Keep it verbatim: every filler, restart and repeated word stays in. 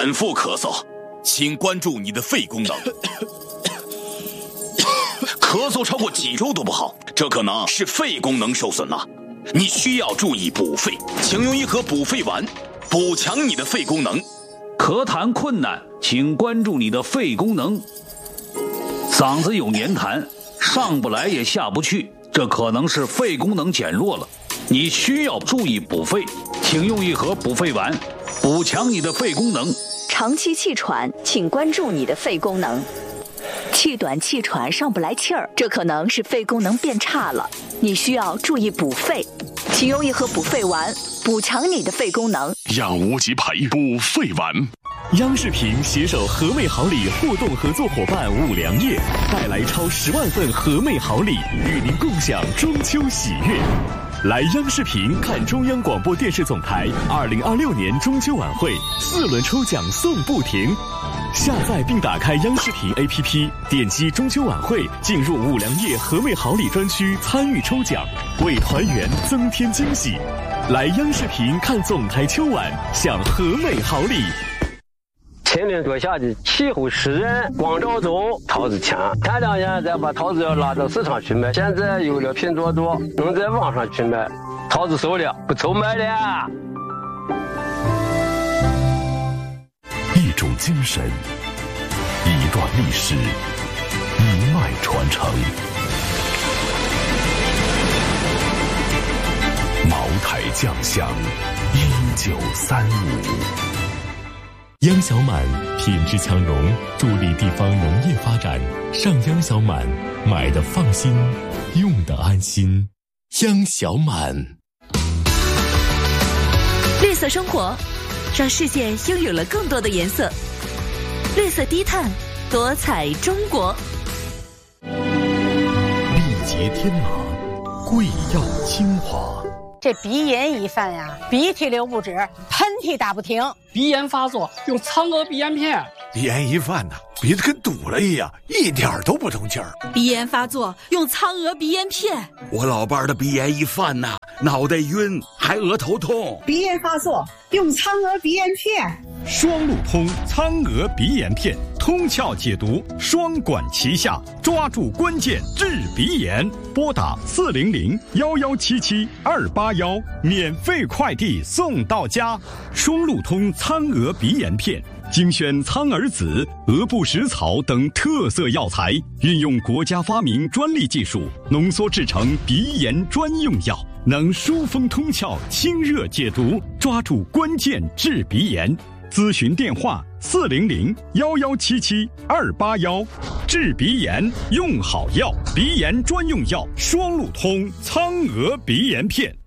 反复咳嗽，请关注你的肺功能。咳嗽超过几周都不好，这可能是肺功能受损了，你需要注意补肺，请用一盒补肺丸，补强你的肺功能。 咳痰困难，请关注你的肺功能。嗓子有黏痰，上不来也下不去，这可能是肺功能减弱了，你需要注意补肺，请用一盒补肺丸，补强你的肺功能。 长期气喘，请关注你的肺功能。气短气喘上不来气儿，这可能是肺功能变差了，你需要注意补肺，请用一盒补肺丸，补强你的肺功能。 养无极培补肺丸。 央视频携手和美好礼互动合作伙伴五粮液，带来超十万份和美好礼，与您共享中秋喜悦。来央视频看中央广播电视总台二零二六年中秋晚会，四轮抽奖送不停。下载并打开央视频 A P P， 点击中秋晚会，进入五粮液和美好礼专区参与抽奖，为团圆增添惊喜。来央视频看总台秋晚，享和美好礼。 前年多下的气候湿润，光照中桃子强，前两年再把桃子要拉到市场去卖，现在有了拼多多，能在网上去卖，桃子熟了，不愁卖了。 一种精神，一段历史，一脉传承。茅台酱香，一九三五。 央小满品质强融，助力地方农业发展。上央小满，买的放心，用的安心。央小满。 绿色生活，让世界拥有了更多的颜色。绿色低碳，多彩中国。 力竭天马，贵药精华。 这鼻炎一犯呀，鼻涕流不止，喷嚏打不停。 鼻炎发作用苍娥鼻炎片。 鼻炎一犯呐，鼻子跟堵了一样，一点都不通气儿。 鼻炎发作用苍娥鼻炎片。 我老伴儿的鼻炎一犯呐，脑袋晕，还额头痛。 鼻炎发作用苍娥鼻炎片。 双路通苍娥鼻炎片，通窍解毒，双管齐下，抓住关键治鼻炎。拨打四零零幺幺七七二八幺，免费快递送到家。双路通苍娥鼻炎片，精选苍耳子、鹅不食草等特色药材，运用国家发明专利技术，浓缩制成鼻炎专用药，能疏风通窍、清热解毒，抓住关键治鼻炎。咨询电话四零零幺幺七七二八幺，治鼻炎用好药，鼻炎专用药双路通苍娥鼻炎片。